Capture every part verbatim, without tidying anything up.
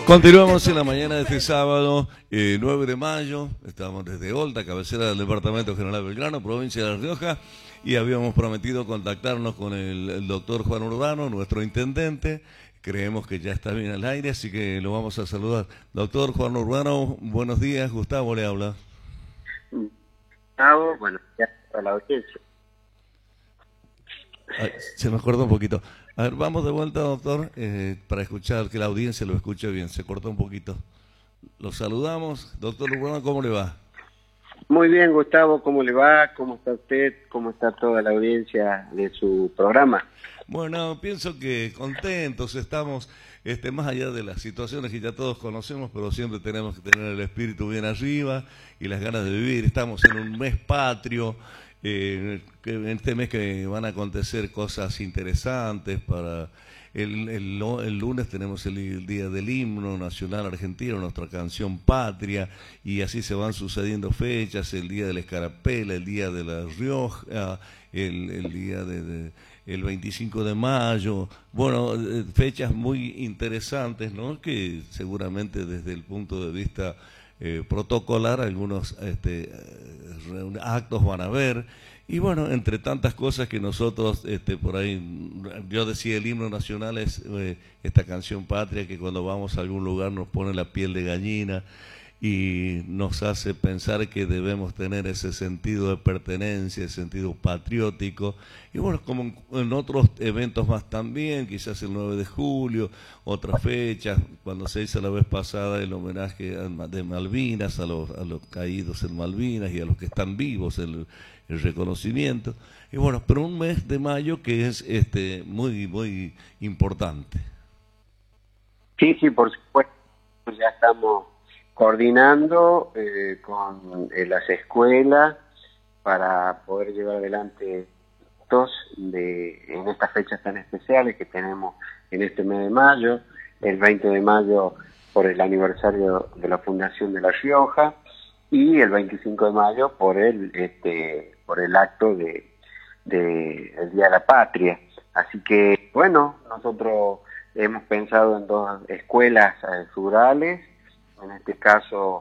Continuamos en la mañana de este sábado, eh, nueve de mayo. Estamos desde Olta, cabecera del Departamento General Belgrano, provincia de La Rioja, y habíamos prometido contactarnos con el, el doctor Juan Urbano, nuestro intendente. Creemos que ya está bien al aire, así que lo vamos a saludar. Doctor Juan Urbano, buenos días. Gustavo le habla. Gustavo, buenos días a la audiencia. Ay, se me cortó un poquito. A ver, vamos de vuelta, doctor, eh, para escuchar, que la audiencia lo escuche bien. Se cortó un poquito. Lo saludamos. Doctor Urbano, ¿cómo le va? Muy bien, Gustavo, ¿cómo le va? ¿Cómo está usted? ¿Cómo está toda la audiencia de su programa? Bueno, pienso que contentos estamos, este, más allá de las situaciones que ya todos conocemos, pero siempre tenemos que tener el espíritu bien arriba y las ganas de vivir. Estamos en un mes patrio. Eh, que en este mes que van a acontecer cosas interesantes. Para el, el, el lunes tenemos el, el día del himno nacional argentino, nuestra canción patria, y así se van sucediendo fechas: el día de la Escarapela, el día de La Rioja, el, el día de, de el veinticinco de mayo. Bueno, fechas muy interesantes, ¿no? Que seguramente desde el punto de vista Eh, protocolar, algunos este, actos van a haber, y bueno, entre tantas cosas que nosotros, este, por ahí, yo decía, el himno nacional es eh, esta canción patria que cuando vamos a algún lugar nos pone la piel de gallina y nos hace pensar que debemos tener ese sentido de pertenencia, ese sentido patriótico. Y bueno, como en otros eventos más también, quizás el nueve de julio, otras fechas, cuando se hizo la vez pasada el homenaje de Malvinas, a los, a los caídos en Malvinas y a los que están vivos, el, el reconocimiento. Y bueno, pero un mes de mayo que es este muy, muy importante. Sí, sí, por supuesto, ya estamos coordinando eh, con eh, las escuelas para poder llevar adelante actos de, en estas fechas tan especiales que tenemos en este mes de mayo, el veinte de mayo por el aniversario de la Fundación de La Rioja y el veinticinco de mayo por el este por el acto de, de el Día de la Patria. Así que, bueno, nosotros hemos pensado en dos escuelas eh, rurales, en este caso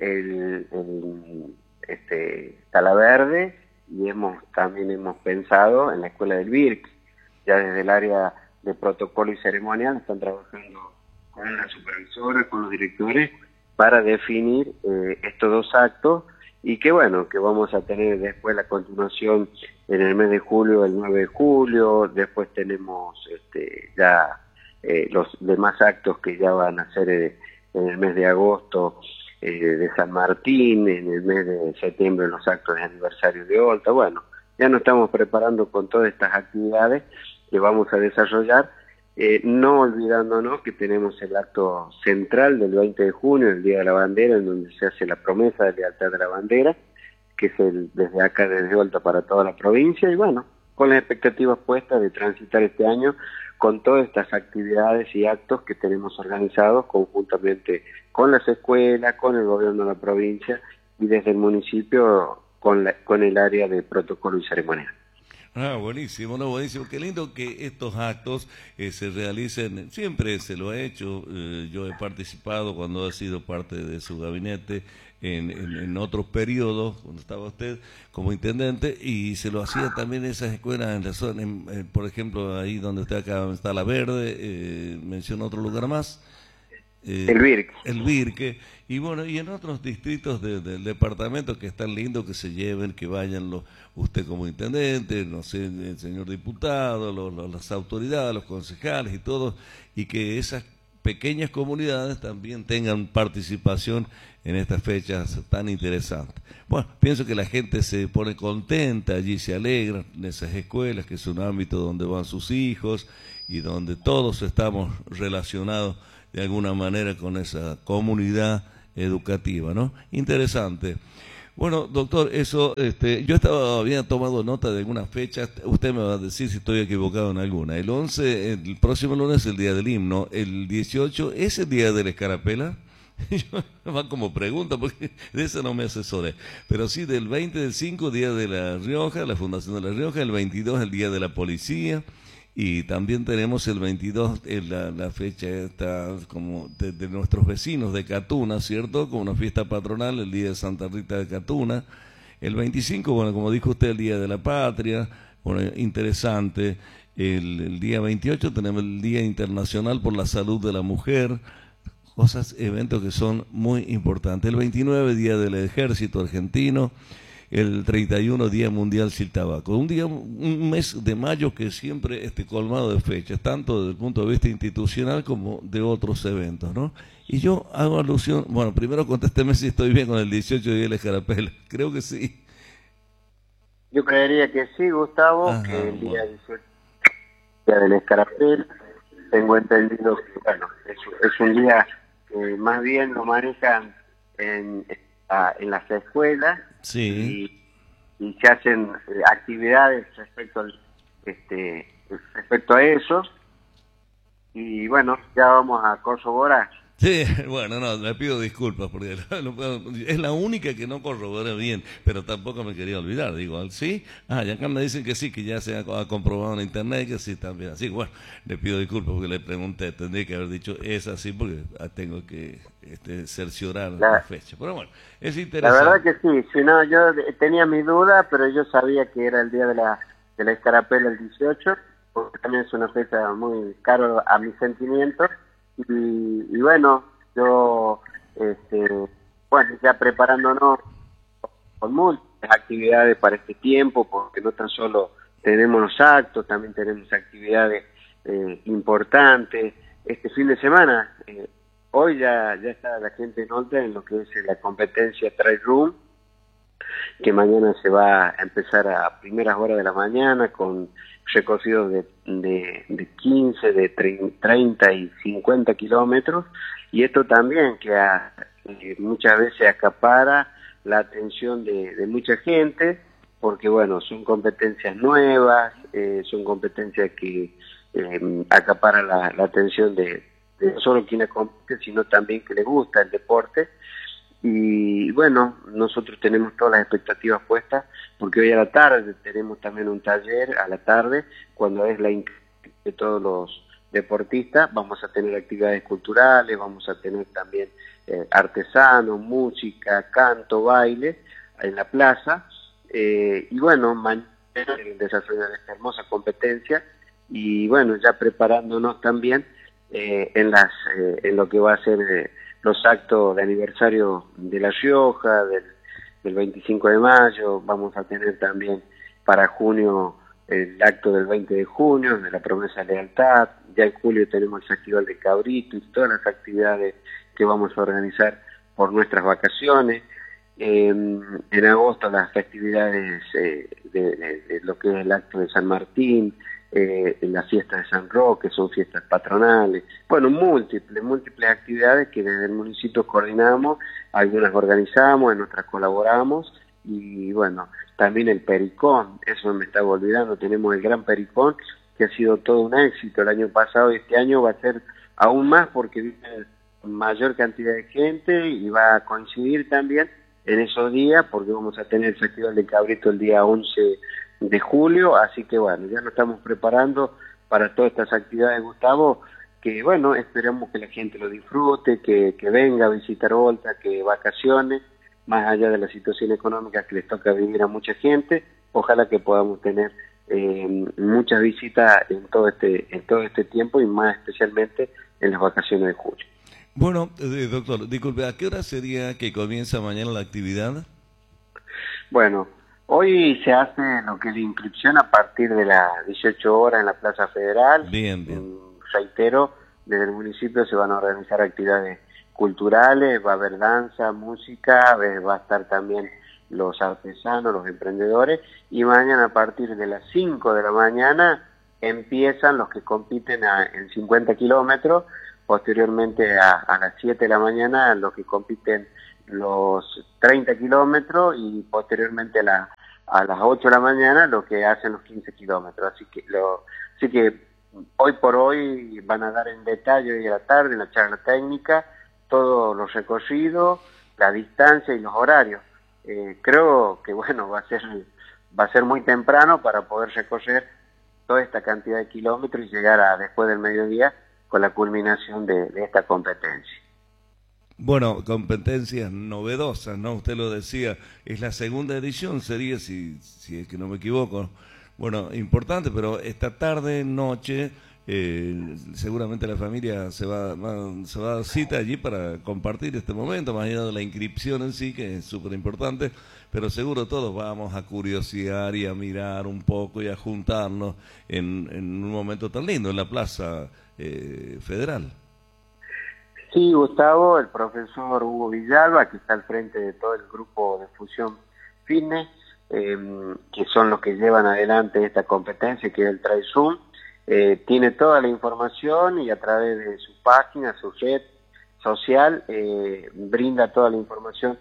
el, el este, Talaverde, y hemos también hemos pensado en la escuela del Virque. Ya desde el área de protocolo y ceremonial están trabajando con la supervisora, con los directores, para definir eh, estos dos actos, y que bueno, que vamos a tener después la continuación en el mes de julio, el nueve de julio, después tenemos este, ya eh, los demás actos que ya van a ser eh, en el mes de agosto eh, de San Martín, en el mes de septiembre los actos de aniversario de Olta. Bueno, ya nos estamos preparando con todas estas actividades que vamos a desarrollar, eh, no olvidándonos que tenemos el acto central del veinte de junio, el Día de la Bandera, en donde se hace la promesa de lealtad de la bandera, que es el desde acá, desde Olta para toda la provincia, y bueno, con las expectativas puestas de transitar este año con todas estas actividades y actos que tenemos organizados conjuntamente con las escuelas, con el gobierno de la provincia y desde el municipio con, la, con el área de protocolo y ceremonial. Ah, buenísimo, no, buenísimo. Qué lindo que estos actos eh, se realicen. Siempre se lo ha hecho. Eh, yo he participado cuando ha sido parte de su gabinete en, en, en otros periodos, cuando estaba usted como intendente, y se lo hacía también en esas escuelas, en la zona, en, en, por ejemplo, ahí donde usted acá está La Verde, eh, menciona otro lugar más. Eh, el Virque. El Virque, y bueno, y en otros distritos de, del departamento que es tan lindo que se lleven, que vayan los, usted como intendente, no sé, el señor diputado, los, los, las autoridades, los concejales y todos, y que esas pequeñas comunidades también tengan participación en estas fechas tan interesantes. Bueno, pienso que la gente se pone contenta, allí se alegra en esas escuelas, que es un ámbito donde van sus hijos y donde todos estamos relacionados de alguna manera con esa comunidad educativa, ¿no? Interesante. Bueno, doctor, eso, este, yo estaba, había tomado nota de algunas fechas, usted me va a decir si estoy equivocado en alguna. El once, el próximo lunes es el día del himno, el dieciocho es el día de la Escarapela. Va como pregunta, porque de eso no me asesoré. Pero sí, del veinte del cinco, día de La Rioja, la Fundación de La Rioja, el veintidós, el día de la policía, Y también tenemos el veintidós, eh, la, la fecha está como de, de nuestros vecinos de Catuna, ¿cierto? Con una fiesta patronal, el Día de Santa Rita de Catuna. El veinticinco, bueno, como dijo usted, el Día de la Patria, bueno, interesante. El, el día veintiocho tenemos el Día Internacional por la Salud de la Mujer, cosas, eventos que son muy importantes. El veintinueve, Día del Ejército Argentino. El treinta y uno, Día Mundial sin Tabaco. Un día, un mes de mayo que siempre esté colmado de fechas, tanto desde el punto de vista institucional como de otros eventos, ¿no? Y yo hago alusión, bueno, primero contésteme si estoy bien con el dieciocho de Día de la Escarapela. Creo que sí. Yo creería que sí, Gustavo, Ajá, que el día bueno. dieciocho, Día del Escarapel, tengo entendido que, bueno, es, es un día que más bien lo manejan en, en las escuelas. Sí. Y, y se hacen eh, actividades respecto al, este respecto a eso, y bueno, ya vamos a corroborar. Sí, bueno, no, le pido disculpas porque no puedo- es la única que no corroboré bien, pero tampoco me quería olvidar. Digo, ¿sí? Ah, ya acá me dicen que sí, que ya se ha, ha comprobado en internet que sí también. Así, bueno, le pido disculpas porque le pregunté, tendría que haber dicho es así porque ah, tengo que este, cerciorar la, la fecha. Pero bueno, es interesante. La verdad que sí, si no, yo tenía mi duda, pero yo sabía que era el día de la, de la Escarapela el dieciocho, porque también es una fecha muy caro a mis sentimientos. Y, y bueno, yo, este, bueno, ya preparándonos con múltiples actividades para este tiempo, porque no tan solo tenemos los actos, también tenemos actividades eh, importantes. Este fin de semana, eh, hoy ya, ya está la gente en Olta en lo que es la competencia Trail Room, que mañana se va a empezar a primeras horas de la mañana con recorridos de, de, de quince, de treinta y cincuenta kilómetros, y esto también que a, eh, muchas veces acapara la atención de, de mucha gente, porque bueno, son competencias nuevas, eh, son competencias que eh, acaparan la, la atención de, de no solo quienes compiten, sino también que les gusta el deporte. Y bueno, nosotros tenemos todas las expectativas puestas, porque hoy a la tarde tenemos también un taller, a la tarde, cuando es la inscripción de todos los deportistas, vamos a tener actividades culturales, vamos a tener también eh, artesanos, música, canto, baile en la plaza, eh, y bueno, mañana el desarrollo de esta hermosa competencia, y bueno, ya preparándonos también eh, en, las, eh, en lo que va a ser... Eh, los actos de aniversario de La Rioja, del, del veinticinco de mayo, vamos a tener también para junio el acto del veinte de junio, de la promesa de lealtad, ya en julio tenemos el Festival de Cabrito y todas las actividades que vamos a organizar por nuestras vacaciones, eh, en agosto las festividades eh, de, de, de lo que es el acto de San Martín, Eh, en las fiestas de San Roque, son fiestas patronales, bueno, múltiples, múltiples actividades que desde el municipio coordinamos, algunas organizamos, en otras colaboramos, y bueno, también el Pericón, eso me estaba olvidando, tenemos el Gran Pericón, que ha sido todo un éxito el año pasado, y este año va a ser aún más porque viene mayor cantidad de gente, y va a coincidir también en esos días, porque vamos a tener el Festival de Cabrito el día once de julio, así que bueno, ya nos estamos preparando para todas estas actividades, Gustavo, que bueno, esperamos que la gente lo disfrute, que, que venga a visitar Olta, que vacaciones, más allá de la situación económica que les toca vivir a mucha gente, ojalá que podamos tener eh, muchas visitas en todo este en todo este tiempo, y más especialmente en las vacaciones de julio. Bueno, eh, doctor, disculpe, ¿a qué hora sería que comienza mañana la actividad? Bueno, hoy se hace lo que es la inscripción a partir de las dieciocho horas en la Plaza Federal. Bien, bien. Mm, reitero, desde el municipio se van a organizar actividades culturales, va a haber danza, música, va a estar también los artesanos, los emprendedores, y mañana a partir de las cinco de la mañana empiezan los que compiten a, en cincuenta kilómetros, posteriormente a, a las siete de la mañana los que compiten los treinta kilómetros, y posteriormente a, la, a las ocho de la mañana los que hacen los quince kilómetros. Así que, lo, así que hoy por hoy van a dar en detalle hoy a la tarde, en la charla técnica, todos los recorridos, la distancia y los horarios. Eh, creo que bueno, va a ser va a ser muy temprano para poder recorrer toda esta cantidad de kilómetros y llegar a después del mediodía con la culminación de, de esta competencia. Bueno, competencias novedosas, ¿no? Usted lo decía, es la segunda edición, sería, si, si es que no me equivoco. Bueno, importante, pero esta tarde, noche, eh, seguramente la familia se va, va, se va a dar cita allí para compartir este momento, más allá de la inscripción en sí, que es súper importante, pero seguro todos vamos a curiosear y a mirar un poco y a juntarnos en, en un momento tan lindo, en la Plaza eh, Federal. Sí, Gustavo, el profesor Hugo Villalba, que está al frente de todo el grupo de Fusión Fitness, eh, que son los que llevan adelante esta competencia, que es el Trail Zoom, eh, tiene toda la información y a través de su página, su red social, eh, brinda toda la información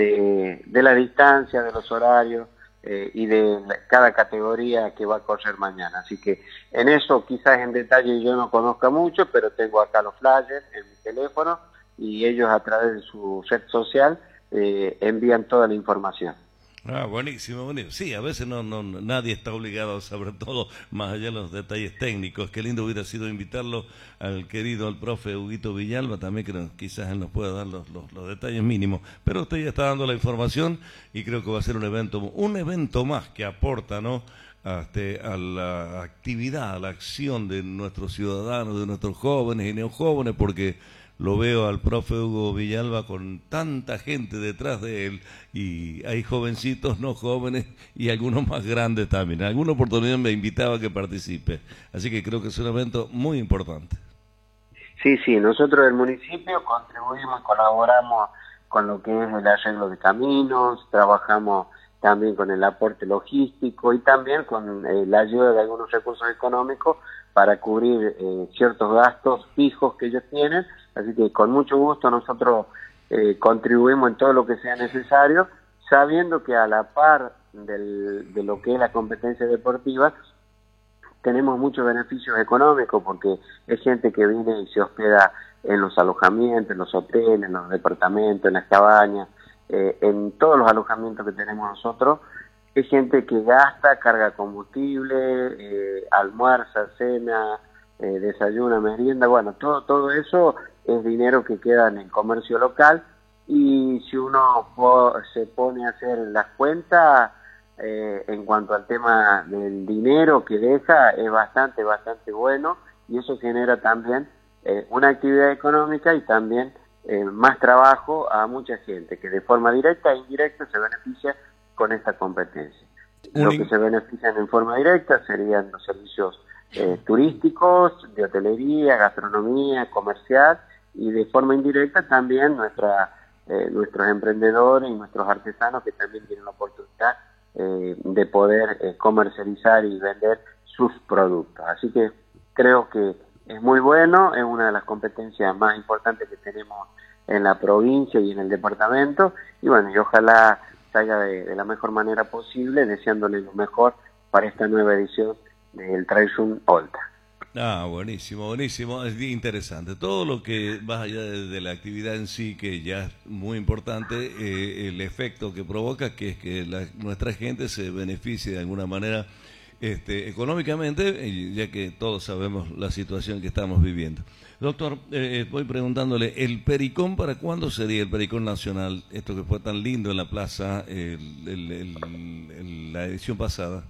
de, de la distancia, de los horarios, Eh, y de la, cada categoría que va a correr mañana. Así que en eso quizás en detalle yo no conozca mucho, pero tengo acá los flyers en mi teléfono y ellos a través de su red social eh, envían toda la información. Ah, buenísimo, buenísimo. Sí, a veces no, no, nadie está obligado a saber todo, más allá de los detalles técnicos. Qué lindo hubiera sido invitarlo al querido, al profe Huguito Villalba, también que nos, quizás él nos pueda dar los, los, los detalles mínimos. Pero usted ya está dando la información y creo que va a ser un evento, un evento más que aporta, ¿no?, a, este, a la actividad, a la acción de nuestros ciudadanos, de nuestros jóvenes y neojóvenes, porque lo veo al profe Hugo Villalba con tanta gente detrás de él y hay jovencitos, no jóvenes y algunos más grandes también. En alguna oportunidad me invitaba a que participe, así que creo que es un evento muy importante. Sí, sí, nosotros del municipio contribuimos, colaboramos con lo que es el arreglo de caminos, trabajamos también con el aporte logístico y también con eh, la ayuda de algunos recursos económicos para cubrir eh, ciertos gastos fijos que ellos tienen. Así que con mucho gusto nosotros eh, contribuimos en todo lo que sea necesario, sabiendo que a la par del, de lo que es la competencia deportiva, tenemos muchos beneficios económicos porque es gente que viene y se hospeda en los alojamientos, en los hoteles, en los departamentos, en las cabañas, eh, en todos los alojamientos que tenemos nosotros. Es gente que gasta, carga combustible, eh, almuerza, cena, eh, desayuna, merienda, bueno, todo, todo eso es dinero que queda en el comercio local y si uno po se pone a hacer las cuentas eh, en cuanto al tema del dinero que deja es bastante, bastante bueno y eso genera también eh, una actividad económica y también eh, más trabajo a mucha gente que de forma directa e indirecta se beneficia con esta competencia. Lo que se benefician en forma directa serían los servicios eh, turísticos, de hotelería, gastronomía, comercial, y de forma indirecta también nuestra, eh, nuestros emprendedores y nuestros artesanos que también tienen la oportunidad eh, de poder eh, comercializar y vender sus productos. Así que creo que es muy bueno, es una de las competencias más importantes que tenemos en la provincia y en el departamento, y bueno, y ojalá salga de, de la mejor manera posible, deseándole lo mejor para esta nueva edición del Trail Zoom Olta. Ah, buenísimo, buenísimo, es interesante. Todo lo que va allá de, de la actividad en sí, que ya es muy importante, eh, el efecto que provoca, que es que la, nuestra gente se beneficie de alguna manera este, económicamente, ya que todos sabemos la situación que estamos viviendo. Doctor, eh, voy preguntándole, ¿el Pericón para cuándo sería el Pericón Nacional? Esto que fue tan lindo en la plaza, el, el, el, el, la edición pasada.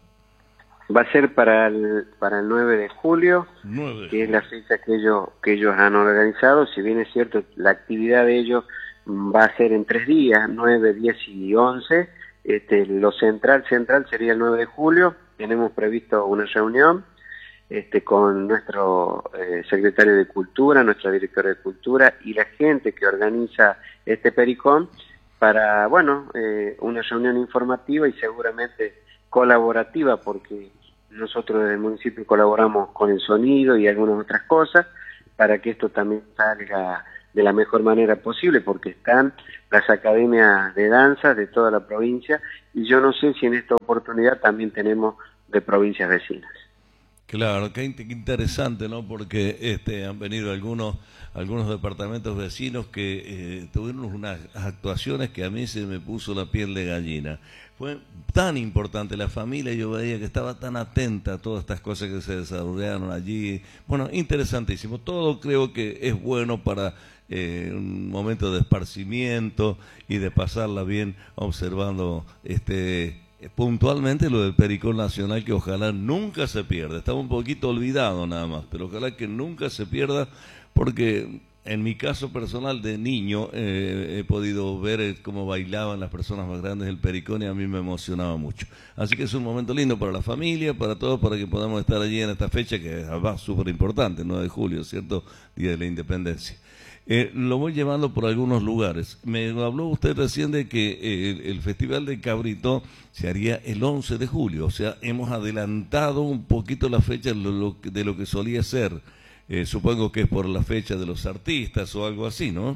Va a ser para el, para el nueve de julio, nueve de que julio. es la fecha que ellos, que ellos han organizado. Si bien es cierto, la actividad de ellos va a ser en tres días, nueve, diez y once. Este, lo central, central sería el nueve de julio. Tenemos previsto una reunión este, con nuestro eh, secretario de Cultura, nuestra directora de Cultura y la gente que organiza este Pericón para, bueno, eh, una reunión informativa y seguramente colaborativa, porque nosotros desde el municipio colaboramos con el sonido y algunas otras cosas para que esto también salga de la mejor manera posible, porque están las academias de danza de toda la provincia y yo no sé si en esta oportunidad también tenemos de provincias vecinas. Claro, qué interesante, ¿no? Porque este, han venido algunos algunos departamentos vecinos que eh, tuvieron unas actuaciones que a mí se me puso la piel de gallina. Fue tan importante la familia, yo veía que estaba tan atenta a todas estas cosas que se desarrollaron allí. Bueno, interesantísimo. Todo creo que es bueno para eh, un momento de esparcimiento y de pasarla bien observando este puntualmente lo del Pericón Nacional, que ojalá nunca se pierda. Estaba un poquito olvidado nada más, pero ojalá que nunca se pierda, porque en mi caso personal de niño eh, he podido ver eh, cómo bailaban las personas más grandes del Pericón y a mí me emocionaba mucho. Así que es un momento lindo para la familia, para todos, para que podamos estar allí en esta fecha que es además súper importante, nueve de julio, ¿cierto? Día de la Independencia. Eh, lo voy llevando por algunos lugares. Me habló usted recién de que eh, el, el Festival de Cabrito se haría el once de julio, o sea, hemos adelantado un poquito la fecha de lo, de lo que solía ser. Eh, supongo que es por la fecha de los artistas o algo así, ¿no?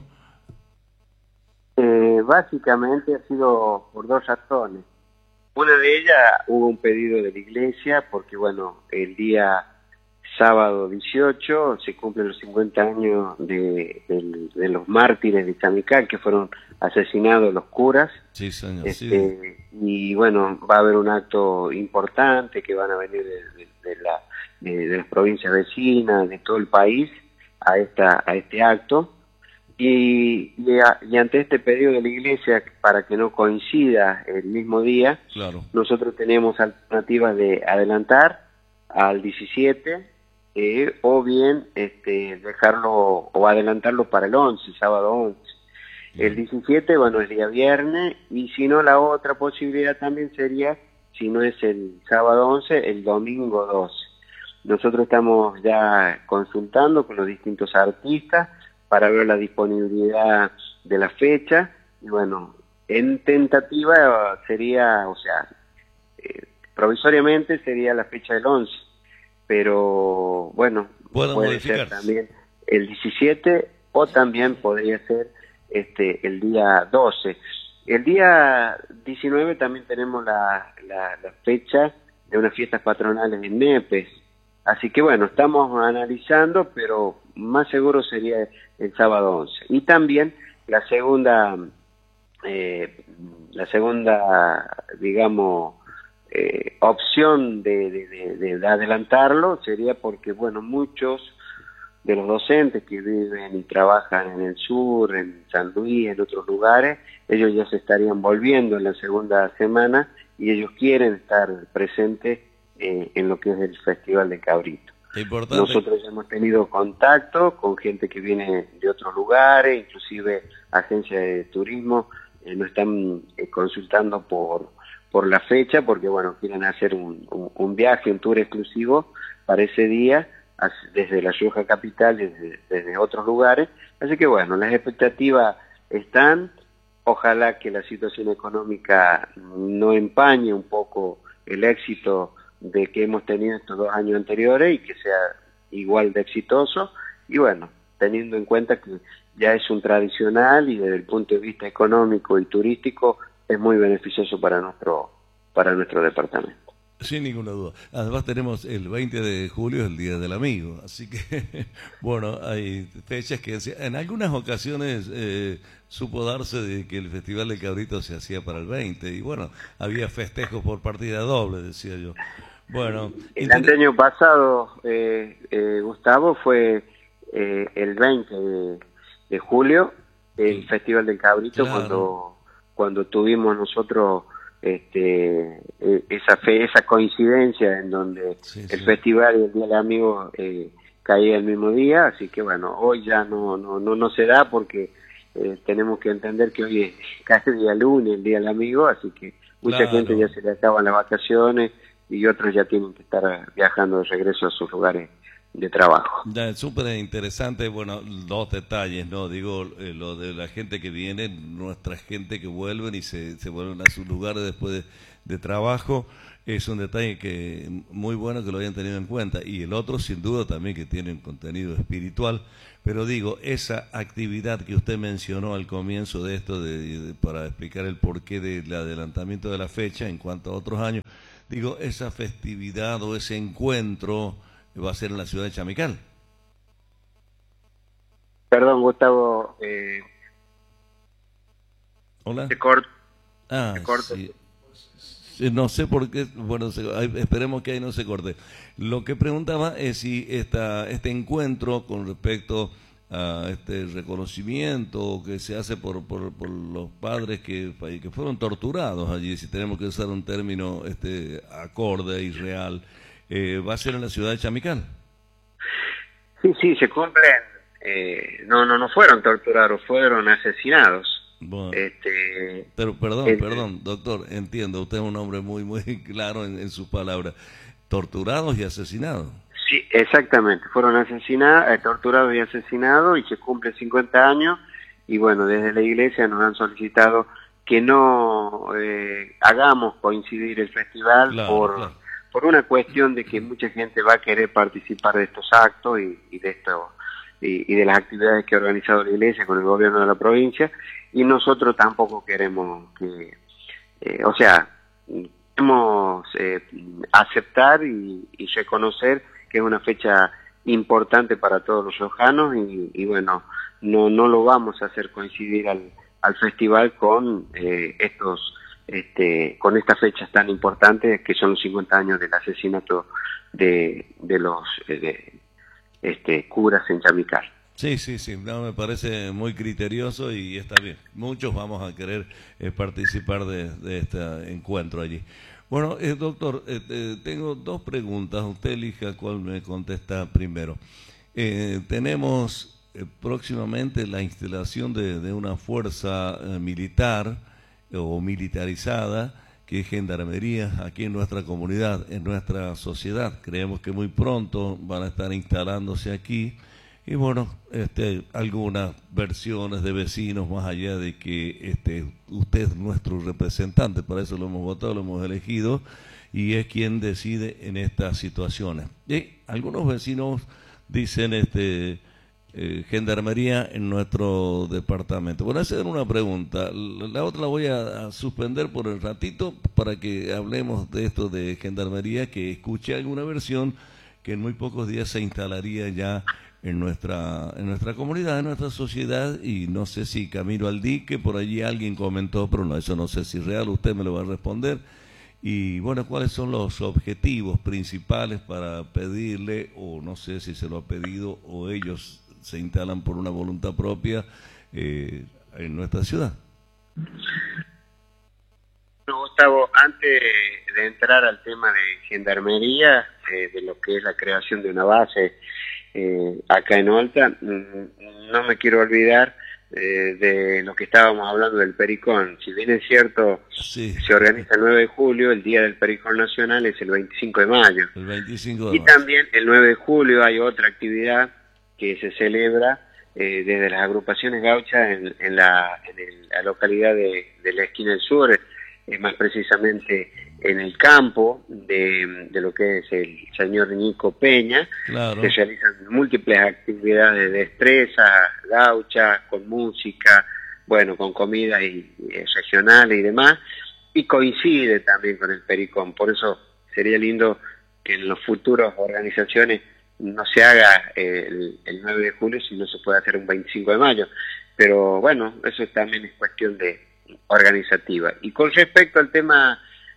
Eh, básicamente ha sido por dos razones. Una de ellas, hubo un pedido de la iglesia, porque bueno, el día sábado dieciocho se cumplen los cincuenta años de, de, de los mártires de Chamical, que fueron asesinados los curas. Sí, señor. Este, sí. Y bueno, va a haber un acto importante que van a venir de, de, de, la, de, de las provincias vecinas, de todo el país, a, esta, a este acto. Y, y, a, y ante este pedido de la iglesia, para que no coincida el mismo día, claro, nosotros tenemos alternativas de adelantar al diecisiete, Eh, o bien este, dejarlo o adelantarlo para el once, sábado once. El diecisiete, bueno, es día viernes, y si no, la otra posibilidad también sería, si no es el sábado once, el domingo doce. Nosotros estamos ya consultando con los distintos artistas para ver la disponibilidad de la fecha, y bueno, en tentativa sería, o sea, eh, provisoriamente sería la fecha del once. Pero bueno, puede modificar ser también el diecisiete, o también podría ser este el día doce. El día diecinueve también tenemos la, la, la fecha de unas fiestas patronales en Nepes. Así que bueno, estamos analizando, pero más seguro sería el sábado once. Y también la segunda, eh, la segunda, digamos, Eh, opción de, de, de, de adelantarlo sería porque, bueno, muchos de los docentes que viven y trabajan en el sur, en San Luis, en otros lugares, ellos ya se estarían volviendo en la segunda semana y ellos quieren estar presentes eh, en lo que es el Festival de Cabrito. Importante. Nosotros ya hemos tenido contacto con gente que viene de otros lugares, inclusive agencias de turismo, eh, nos están eh, consultando por por la fecha, porque bueno, quieren hacer un, un, un viaje, un tour exclusivo para ese día, desde La Rioja capital, desde, desde otros lugares. Así que bueno, las expectativas están, ojalá que la situación económica no empañe un poco el éxito de que hemos tenido estos dos años anteriores y que sea igual de exitoso, y bueno, teniendo en cuenta que ya es un tradicional y desde el punto de vista económico y turístico es muy beneficioso para nuestro para nuestro departamento. Sin ninguna duda. Además tenemos el veinte de julio, el Día del Amigo, así que bueno, hay fechas que en algunas ocasiones eh, supo darse de que el Festival de Cabrito se hacía para el veinte, y bueno, había festejos por partida doble, decía yo. Bueno, el año pasado, eh, eh, Gustavo, fue eh, el veinte de, de julio, el sí. Festival del Cabrito, claro. cuando cuando tuvimos nosotros este esa fe, esa coincidencia en donde sí, el sí. festival y el Día del Amigo eh, caía el mismo día, así que bueno, hoy ya no no no, no se da porque eh, tenemos que entender que hoy es casi día lunes, el Día del Amigo, así que mucha claro. gente ya se le acaban las vacaciones y otros ya tienen que estar viajando de regreso a sus lugares de trabajo. Ya, súper interesante, bueno, dos detalles, ¿no? Digo, eh, lo de la gente que viene, nuestra gente que vuelven y se, se vuelven a sus lugares después de, de trabajo, es un detalle que muy bueno que lo hayan tenido en cuenta. Y el otro, sin duda, también que tiene un contenido espiritual. Pero digo, esa actividad que usted mencionó al comienzo de esto, de, de, para explicar el porqué del adelantamiento de la fecha en cuanto a otros años, Digo, esa festividad o ese encuentro va a ser en la ciudad de Chamical. Perdón, Gustavo. Eh, Hola. te corto. Ah, te corto. sí. Sí, no sé por qué, bueno, se, ay, esperemos que ahí no se corte. Lo que preguntaba es si esta, este encuentro con respecto a este reconocimiento que se hace por, por, por los padres que, que fueron torturados allí, si tenemos que usar un término este acorde y real, eh, va a ser en la ciudad de Chamical. Sí, sí, se cumplen. Eh, no, no, no fueron torturados, fueron asesinados. Bueno, este, pero perdón, el, perdón, doctor, entiendo, usted es un hombre muy, muy claro en, en sus palabras. Torturados y asesinados. Sí, exactamente, fueron asesinados, eh, torturados y asesinados, y se cumplen cincuenta años, y bueno, desde la iglesia nos han solicitado que no eh, hagamos coincidir el festival Claro, por, claro. por una cuestión de que mucha gente va a querer participar de estos actos y, y de esto y, y de las actividades que ha organizado la iglesia con el gobierno de la provincia, y nosotros tampoco queremos que, eh, o sea, queremos eh, aceptar y, y reconocer que es una fecha importante para todos los riojanos, y, y bueno, no no lo vamos a hacer coincidir al, al festival con eh, estos este con estas fechas tan importantes que son los cincuenta años del asesinato de, de los eh, de, este curas en Chamical. Sí, sí, sí, no, me parece muy criterioso y está bien. Muchos vamos a querer eh, participar de, de este encuentro allí. Bueno, eh, doctor, eh, eh, tengo dos preguntas. Usted elija cuál me contesta primero. Eh, tenemos eh, próximamente la instalación de, de una fuerza eh, militar eh, o militarizada, que es Gendarmería, aquí en nuestra comunidad, en nuestra sociedad. Creemos que muy pronto van a estar instalándose aquí. Y bueno, este, algunas versiones de vecinos, más allá de que este, usted es nuestro representante, para eso lo hemos votado, lo hemos elegido, y es quien decide en estas situaciones. Y algunos vecinos dicen este, eh, Gendarmería en nuestro departamento. Bueno, esa era una pregunta. La otra la voy a, a suspender por el ratito para que hablemos de esto de Gendarmería, que escuché alguna versión que en muy pocos días se instalaría ya en nuestra en nuestra comunidad, en nuestra sociedad, y no sé si camino al dique, por allí alguien comentó, pero no, eso no sé si es real, usted me lo va a responder. Y bueno, ¿cuáles son los objetivos principales para pedirle, o no sé si se lo ha pedido, o ellos se instalan por una voluntad propia eh, en nuestra ciudad? Gustavo, antes de entrar al tema de Gendarmería, eh, de lo que es la creación de una base eh, acá en Olta, no me quiero olvidar eh, de lo que estábamos hablando del Pericón. Si bien es cierto, sí, se organiza el nueve de julio, el Día del Pericón Nacional es el veinticinco de mayo. El veinticinco de y mayo. También el nueve de julio hay otra actividad que se celebra eh, desde las agrupaciones gauchas en, en, la, en el, la localidad de, de la esquina del sur, eh, más precisamente en el campo de, de lo que es el señor Nico Peña. Claro. Se realizan múltiples actividades de destreza, gaucha, con música, bueno, con comida y, y regionales y demás, y coincide también con el Pericón. Por eso sería lindo que en las futuras organizaciones no se haga el, el nueve de julio, sino se puede hacer un veinticinco de mayo. Pero bueno, eso también es cuestión de organizativa. Y con respecto al tema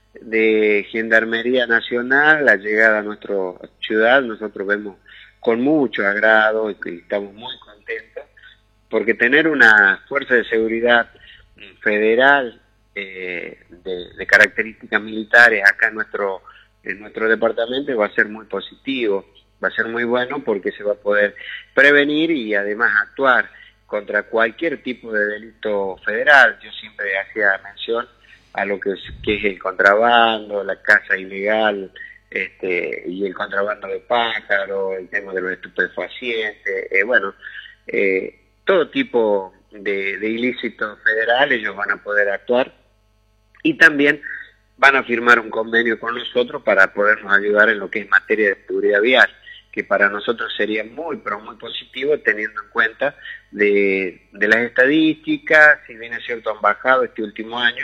de Gendarmería Nacional, la llegada a nuestra ciudad, nosotros vemos con mucho agrado y que estamos muy contentos, porque tener una fuerza de seguridad federal eh, de, de características militares acá en nuestro, en nuestro departamento va a ser muy positivo, va a ser muy bueno, porque se va a poder prevenir y además actuar contra cualquier tipo de delito federal. Yo siempre hacía mención a lo que es, que es el contrabando, la caza ilegal, este, y el contrabando de pájaros, el tema de los estupefacientes, eh, bueno, eh, todo tipo de, de ilícitos federales ellos van a poder actuar, y también van a firmar un convenio con nosotros para podernos ayudar en lo que es materia de seguridad vial, que para nosotros sería muy, pero muy positivo, teniendo en cuenta de, de las estadísticas, si bien es cierto han bajado este último año,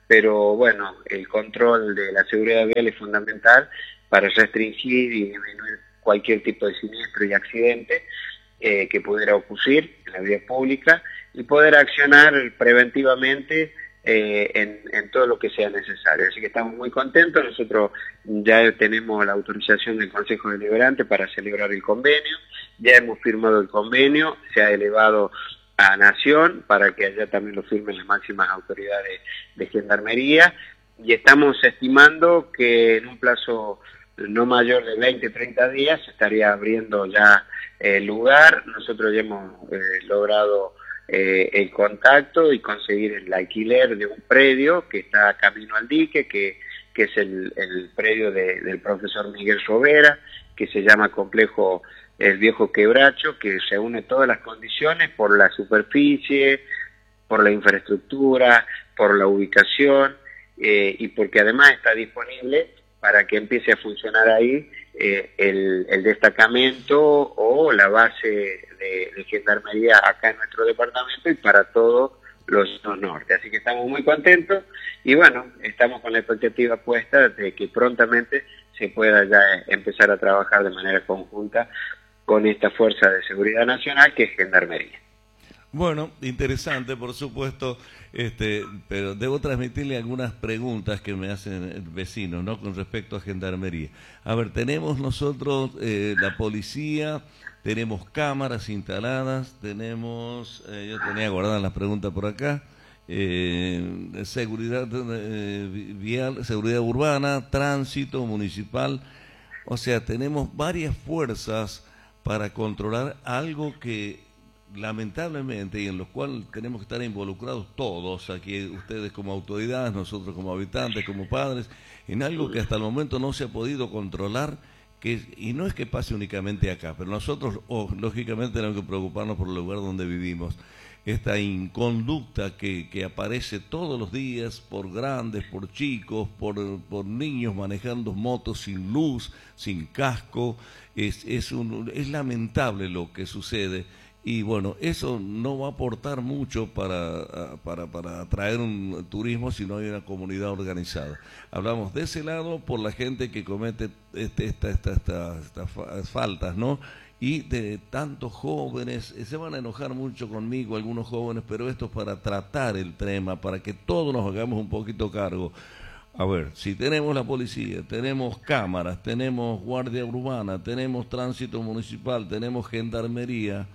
pero bueno, el control de la seguridad vial es fundamental para restringir y disminuir cualquier tipo de siniestro y accidente eh, que pudiera ocurrir en la vía pública y poder accionar preventivamente eh, en, en todo lo que sea necesario. Así que estamos muy contentos. Nosotros ya tenemos la autorización del Consejo Deliberante para celebrar el convenio, ya hemos firmado el convenio, se ha elevado a Nación para que allá también lo firmen las máximas autoridades de Gendarmería, y estamos estimando que en un plazo no mayor de veinte, treinta días se estaría abriendo ya el lugar. Nosotros ya hemos eh, logrado eh, el contacto y conseguir el alquiler de un predio que está camino al dique, que, que es el, el predio de, del profesor Miguel Sobera, que se llama Complejo El Viejo Quebracho, que reúne todas las condiciones por la superficie, por la infraestructura, por la ubicación, eh, y porque además está disponible para que empiece a funcionar ahí eh, el, el destacamento o la base de, de Gendarmería acá en nuestro departamento y para todos los norte. Así que estamos muy contentos y bueno, estamos con la expectativa puesta de que prontamente se pueda ya empezar a trabajar de manera conjunta con esta Fuerza de Seguridad Nacional que es Gendarmería. Bueno, interesante, por supuesto, este, pero debo transmitirle algunas preguntas que me hacen vecinos, ¿no? Con respecto a Gendarmería. A ver, tenemos nosotros eh, la policía, tenemos cámaras instaladas, tenemos, eh, yo tenía guardada la pregunta por acá, eh, seguridad eh, vial, seguridad urbana, tránsito municipal, o sea, tenemos varias fuerzas para controlar algo que lamentablemente y en lo cual tenemos que estar involucrados todos, aquí ustedes como autoridades, nosotros como habitantes, como padres, en algo que hasta el momento no se ha podido controlar, que y no es que pase únicamente acá, pero nosotros oh, lógicamente tenemos que preocuparnos por el lugar donde vivimos. Esta inconducta que, que aparece todos los días por grandes, por chicos, por, por niños manejando motos sin luz, sin casco, es, es, un, es lamentable lo que sucede. Y bueno, eso no va a aportar mucho para, para, para atraer un turismo si no hay una comunidad organizada. Hablamos de ese lado por la gente que comete este, esta, esta, esta, estas faltas, ¿no? Y de tantos jóvenes, se van a enojar mucho conmigo algunos jóvenes, pero esto es para tratar el tema, para que todos nos hagamos un poquito cargo. A ver, si tenemos la policía, tenemos cámaras, tenemos guardia urbana, tenemos tránsito municipal, tenemos gendarmería,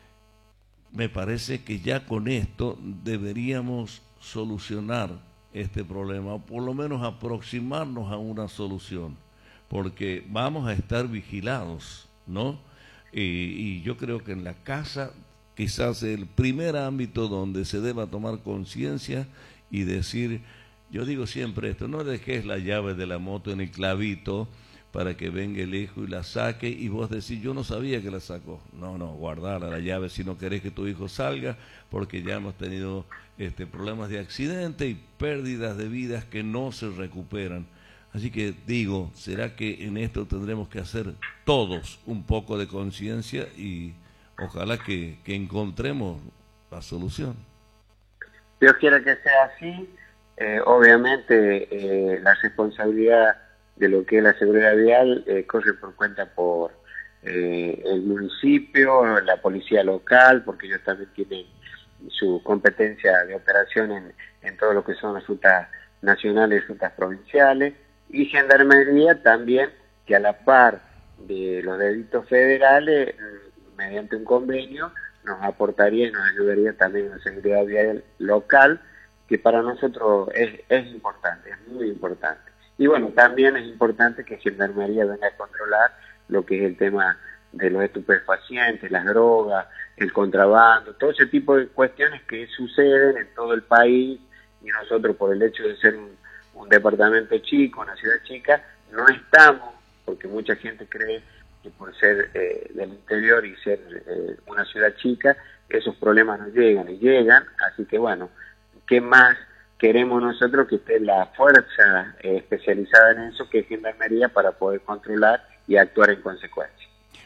me parece que ya con esto deberíamos solucionar este problema, o por lo menos aproximarnos a una solución, porque vamos a estar vigilados, ¿no? Y, y yo creo que en la casa quizás el primer ámbito donde se deba tomar conciencia y decir, yo digo siempre esto, no dejes la llave de la moto en el clavito para que venga el hijo y la saque y vos decís, yo no sabía que la sacó. No, no, guardala la llave si no querés que tu hijo salga, porque ya hemos tenido este, problemas de accidente y pérdidas de vidas que no se recuperan. Así que digo, ¿será que en esto tendremos que hacer todos un poco de conciencia y ojalá que, que encontremos la solución? Dios quiera que sea así. Eh, obviamente eh, la responsabilidad de lo que es la seguridad vial eh, corre por cuenta por eh, el municipio, la policía local, porque ellos también tienen su competencia de operación en, en todo lo que son las rutas nacionales y rutas provinciales, y Gendarmería también, que a la par de los delitos federales, mediante un convenio, nos aportaría y nos ayudaría también en la seguridad vial local, que para nosotros es, es importante, es muy importante. Y bueno, también es importante que Gendarmería venga a controlar lo que es el tema de los estupefacientes, las drogas, el contrabando, todo ese tipo de cuestiones que suceden en todo el país, y nosotros por el hecho de ser un, un departamento chico, una ciudad chica, no estamos, porque mucha gente cree que por ser eh, del interior y ser eh, una ciudad chica, esos problemas no llegan, y llegan, así que bueno, ¿qué más queremos nosotros que esté la fuerza eh, especializada en eso, que es Gendarmería, para poder controlar y actuar en consecuencia?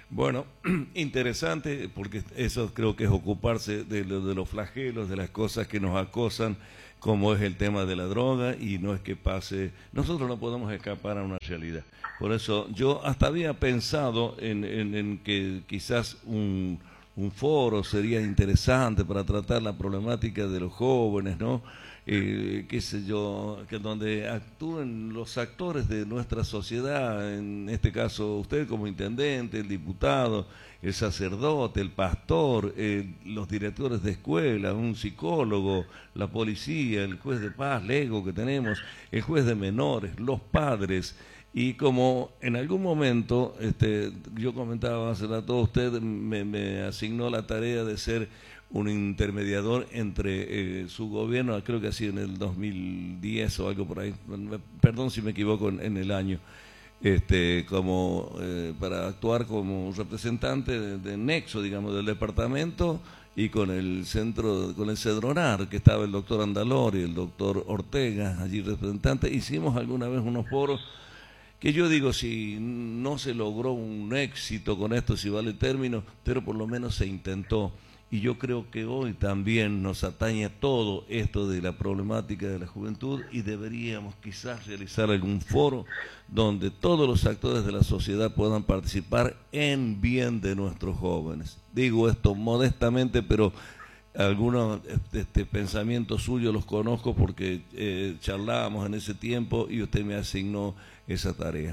Bueno, interesante, porque eso creo que es ocuparse de, lo- de los flagelos, de las cosas que nos acosan, como es el tema de la droga, y no es que pase, nosotros no podemos escapar a una realidad. Por eso yo hasta había pensado en, en- en que quizás un, un foro sería interesante para tratar la problemática de los jóvenes, ¿no? Eh, qué sé yo, que donde actúen los actores de nuestra sociedad, en este caso usted como intendente, el diputado, el sacerdote, el pastor, eh, los directores de escuela, un psicólogo, la policía, el juez de paz, Lego que tenemos, el juez de menores, los padres. Y como en algún momento, este, yo comentaba hace rato, usted me, me asignó la tarea de ser un intermediador entre eh, su gobierno, creo que así en el dos mil diez o algo por ahí, perdón si me equivoco en, en el año, este, como eh, para actuar como representante de, de nexo, digamos, del departamento, y con el centro, con el Cedronar, que estaba el doctor Andalor y el doctor Ortega, allí representante. Hicimos alguna vez unos foros que yo digo, si no se logró un éxito con esto, si vale el término, pero por lo menos se intentó. Y yo creo que hoy también nos atañe todo esto de la problemática de la juventud, y deberíamos quizás realizar algún foro donde todos los actores de la sociedad puedan participar en bien de nuestros jóvenes. Digo esto modestamente, pero algunos este, este, pensamientos suyos los conozco porque eh, charlábamos en ese tiempo y usted me asignó esa tarea.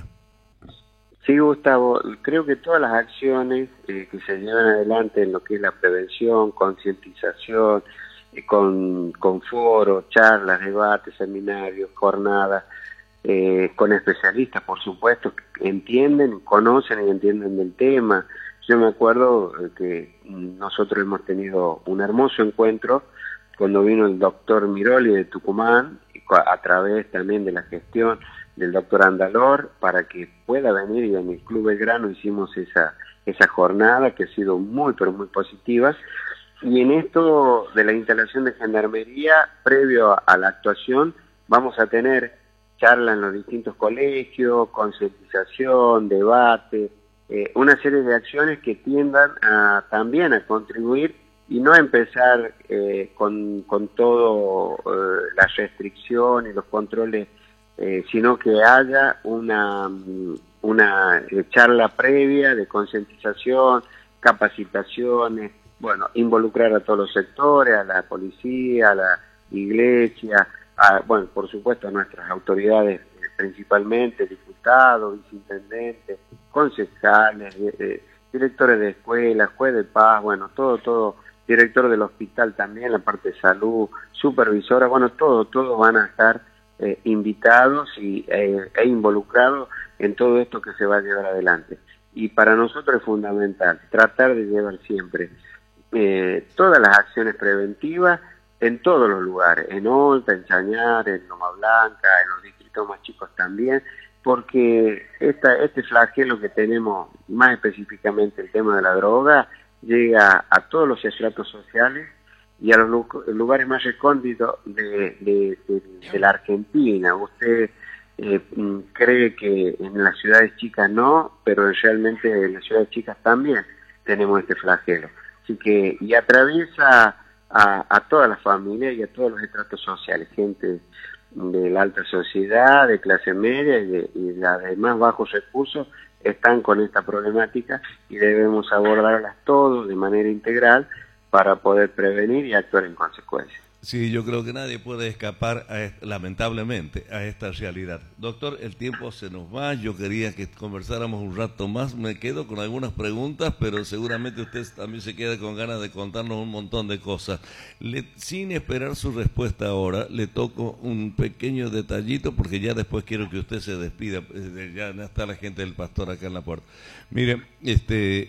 Sí, Gustavo, creo que todas las acciones eh, que se llevan adelante en lo que es la prevención, concientización, eh, con, con foros, charlas, debates, seminarios, jornadas, eh, con especialistas, por supuesto, que entienden, conocen y entienden del tema. Yo me acuerdo eh, que nosotros hemos tenido un hermoso encuentro cuando vino el doctor Miroli de Tucumán, a través también de la gestión del doctor Andalor, para que pueda venir, y en el Club Belgrano hicimos esa, esa jornada que ha sido muy, pero muy positiva. Y en esto de la instalación de gendarmería, previo a, a la actuación, vamos a tener charla en los distintos colegios, concientización, debate, eh, una serie de acciones que tiendan a, también a contribuir, y no a empezar eh, con, con todo eh, la restricción y los controles, eh, sino que haya una, una charla previa de concientización, capacitaciones, bueno, involucrar a todos los sectores, a la policía, a la iglesia, a, bueno, por supuesto a nuestras autoridades, eh, principalmente diputados, viceintendentes, concejales, eh, directores de escuelas, juez de paz, bueno, todo, todo, director del hospital también, la parte de salud, supervisora, bueno, todo, todos van a estar eh, invitados y, eh, e involucrados en todo esto que se va a llevar adelante. Y para nosotros es fundamental tratar de llevar siempre eh, todas las acciones preventivas en todos los lugares, en Olta, en Chañar, en Loma Blanca, en los distritos más chicos también, porque esta, este flagelo que tenemos, más específicamente el tema de la droga, llega a todos los estratos sociales y a los lu lugares más recónditos de, de, de, de la Argentina. Usted eh, cree que en las ciudades chicas no, pero realmente en las ciudades chicas también tenemos este flagelo. Así que, y atraviesa a, a todas las familias y a todos los estratos sociales, gente de la alta sociedad, de clase media y de, y la de más bajos recursos, están con esta problemática y debemos abordarlas todos de manera integral para poder prevenir y actuar en consecuencia. Sí, yo creo que nadie puede escapar, a esta, lamentablemente, a esta realidad. Doctor, el tiempo se nos va, yo quería que conversáramos un rato más, me quedo con algunas preguntas, pero seguramente usted también se queda con ganas de contarnos un montón de cosas. Le, sin esperar su respuesta ahora, le toco un pequeño detallito, porque ya después quiero que usted se despida, ya está la gente del pastor acá en la puerta. Mire, este...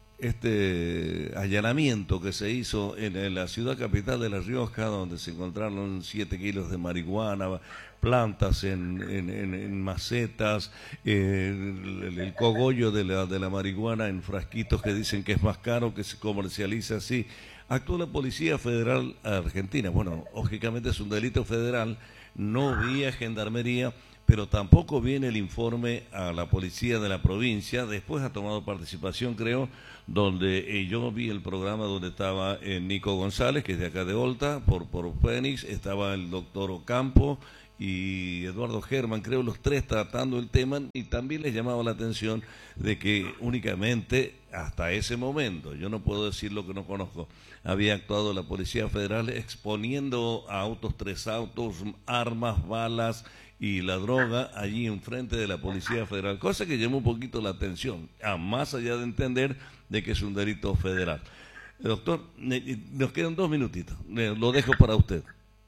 este allanamiento que se hizo en, en la ciudad capital de La Rioja, donde se encontraron siete kilos de marihuana, plantas en, en, en, en macetas, eh, el, el cogollo de la, de la marihuana en frasquitos que dicen que es más caro, que se comercializa así. Actuó la Policía Federal Argentina. Bueno, lógicamente es un delito federal, no vía gendarmería, pero tampoco viene el informe a la policía de la provincia. Después ha tomado participación, creo, donde eh, yo vi el programa donde estaba eh, Nico González, que es de acá de Olta, por, por Fénix, estaba el doctor Ocampo y Eduardo Germán, creo, los tres tratando el tema, y también les llamaba la atención de que únicamente hasta ese momento, yo no puedo decir lo que no conozco, había actuado la Policía Federal exponiendo a autos, tres autos, armas, balas y la droga allí enfrente de la Policía Federal, cosa que llamó un poquito la atención, a más allá de entender de que es un delito federal. Doctor, nos quedan dos minutitos, lo dejo para usted.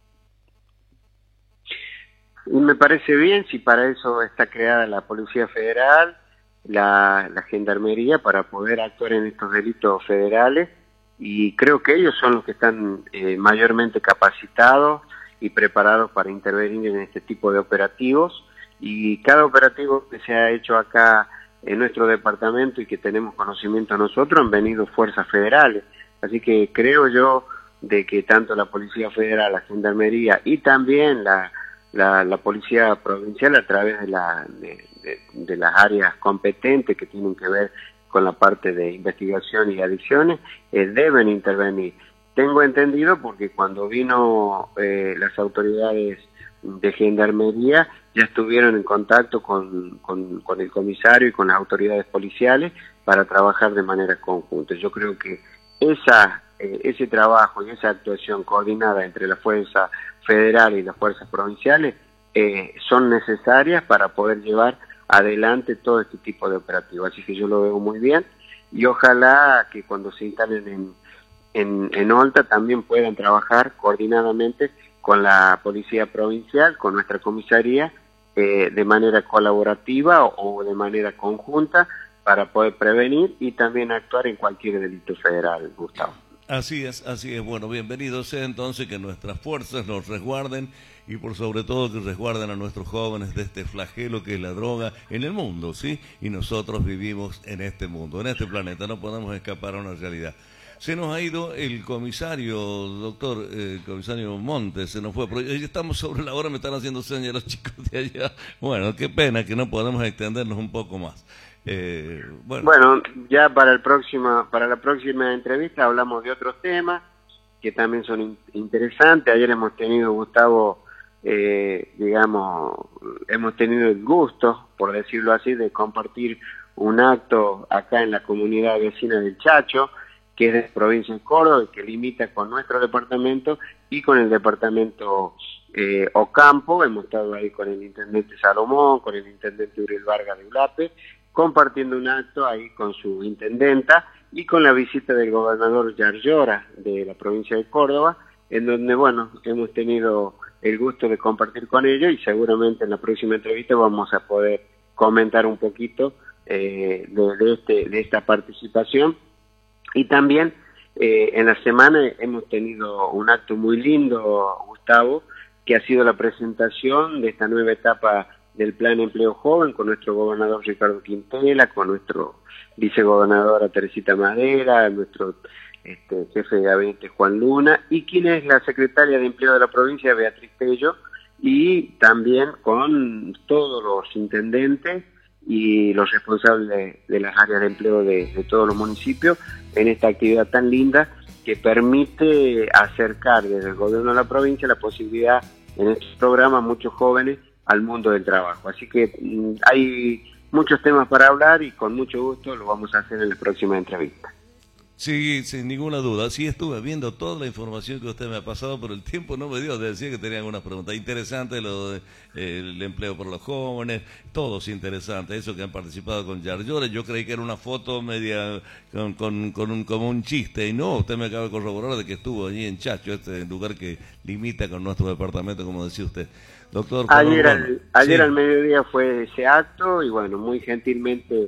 Y me parece bien si para eso está creada la Policía Federal, la, la Gendarmería, para poder actuar en estos delitos federales, y creo que ellos son los que están eh, mayormente capacitados y preparados para intervenir en este tipo de operativos, y cada operativo que se ha hecho acá en nuestro departamento y que tenemos conocimiento nosotros han venido fuerzas federales, así que creo yo de que tanto la Policía Federal, la Gendarmería y también la La, la policía provincial a través de, la, de, de, de las áreas competentes que tienen que ver con la parte de investigación y adicciones, eh, deben intervenir. Tengo entendido porque cuando vino eh, las autoridades de Gendarmería ya estuvieron en contacto con, con, con el comisario y con las autoridades policiales para trabajar de manera conjunta. Yo creo que esa, eh, ese trabajo y esa actuación coordinada entre la fuerza federal y las fuerzas provinciales eh, son necesarias para poder llevar adelante todo este tipo de operativos. Así que yo lo veo muy bien y ojalá que cuando se instalen en, en, en Olta también puedan trabajar coordinadamente con la Policía Provincial, con nuestra comisaría, eh, de manera colaborativa o, o de manera conjunta para poder prevenir y también actuar en cualquier delito federal, Gustavo. Así es, así es. Bueno, bienvenido sea entonces, que nuestras fuerzas nos resguarden y por sobre todo que resguarden a nuestros jóvenes de este flagelo que es la droga en el mundo, ¿sí? Y nosotros vivimos en este mundo, en este planeta, no podemos escapar a una realidad. Se nos ha ido el comisario, doctor, eh, el comisario Montes, se nos fue, pero ya estamos sobre la hora, me están haciendo señas los chicos de allá. Bueno, qué pena que no podemos extendernos un poco más. Eh, bueno. bueno, ya para el próximo, para la próxima entrevista hablamos de otros temas que también son in interesantes. Ayer hemos tenido, Gustavo, eh, digamos, hemos tenido el gusto, por decirlo así, de compartir un acto acá en la comunidad vecina del Chacho, que es de la provincia de Córdoba, que limita con nuestro departamento y con el departamento eh, Ocampo. Hemos estado ahí con el intendente Salomón, con el intendente Uriel Vargas de Ulape, compartiendo un acto ahí con su intendenta y con la visita del gobernador Yarlora de la provincia de Córdoba, en donde, bueno, hemos tenido el gusto de compartir con ellos y seguramente en la próxima entrevista vamos a poder comentar un poquito eh, de, de, este, de esta participación. Y también eh, en la semana hemos tenido un acto muy lindo, Gustavo, que ha sido la presentación de esta nueva etapa del Plan Empleo Joven con nuestro gobernador Ricardo Quintela, con nuestro vicegobernadora Teresita Madera, nuestro este, jefe de gabinete Juan Luna, y quien es la secretaria de Empleo de la provincia, Beatriz Pello, y también con todos los intendentes y los responsables de, de las áreas de empleo de, de todos los municipios en esta actividad tan linda que permite acercar desde el gobierno de la provincia la posibilidad en este programa a muchos jóvenes al mundo del trabajo. Así que mmm, hay muchos temas para hablar y con mucho gusto lo vamos a hacer en la próxima entrevista. Sí, sin ninguna duda. Sí, estuve viendo toda la información que usted me ha pasado, pero el tiempo no me dio. Decía que tenía algunas preguntas interesantes, lo del de, empleo por los jóvenes, todo es interesante. Eso que han participado con Yarlora, yo creí que era una foto media con, con, con un, como un chiste, y no, usted me acaba de corroborar de que estuvo allí en Chacho, este lugar que limita con nuestro departamento, como decía usted. Doctor, ayer al, ayer sí. al mediodía fue ese acto y bueno, muy gentilmente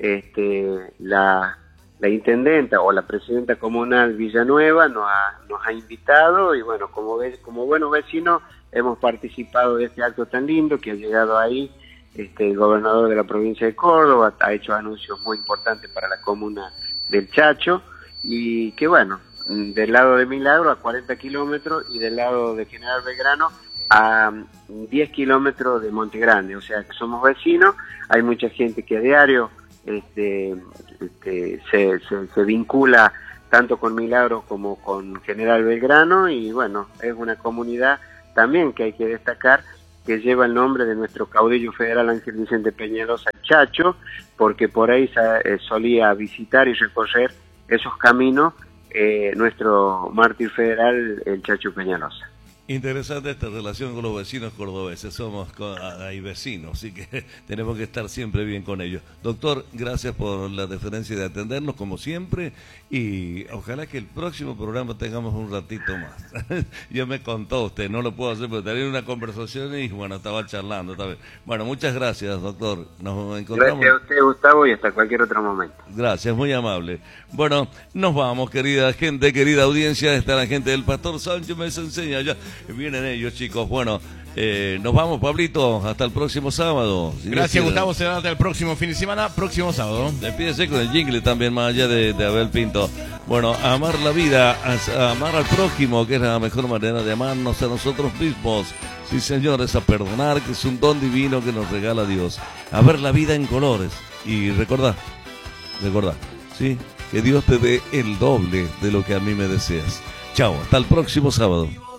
este la... la intendenta o la presidenta comunal Villanueva nos ha, nos ha invitado y bueno, como ves, como buenos vecinos hemos participado de este acto tan lindo que ha llegado ahí este, el gobernador de la provincia de Córdoba, ha hecho anuncios muy importantes para la comuna del Chacho y que bueno, del lado de Milagro a cuarenta kilómetros y del lado de General Belgrano a diez kilómetros de Monte Grande, o sea que somos vecinos, hay mucha gente que a diario este, este, se, se, se vincula tanto con Milagro como con General Belgrano, y bueno, es una comunidad también que hay que destacar, que lleva el nombre de nuestro caudillo federal Ángel Vicente Peñalosa Chacho, porque por ahí eh, solía visitar y recorrer esos caminos eh, nuestro mártir federal, el Chacho Peñalosa. Interesante esta relación con los vecinos cordobeses, somos hay vecinos, así que tenemos que estar siempre bien con ellos. Doctor, gracias por la deferencia de atendernos como siempre, y ojalá que el próximo programa tengamos un ratito más. Ya me contó usted, no lo puedo hacer, pero tenía una conversación y bueno, estaba charlando también. Bueno, muchas gracias, doctor. Nos encontramos. Gracias a usted, Gustavo, y hasta cualquier otro momento. Gracias, muy amable. Bueno, nos vamos, querida gente, querida audiencia. Está la gente del Pastor Sánchez, me enseña ya. Vienen ellos, chicos. Bueno, eh, nos vamos, Pablito. Hasta el próximo sábado. Si Gracias, Gustavo. Será hasta el próximo fin de semana, próximo sábado. Despídese con el jingle también, más allá de, de Abel Pinto. Bueno, amar la vida, a, a amar al prójimo, que es la mejor manera de amarnos a nosotros mismos. Sí, señores, a perdonar, que es un don divino que nos regala Dios. A ver la vida en colores. Y recordar, recordar, ¿sí? Que Dios te dé el doble de lo que a mí me deseas. Chao, hasta el próximo sábado.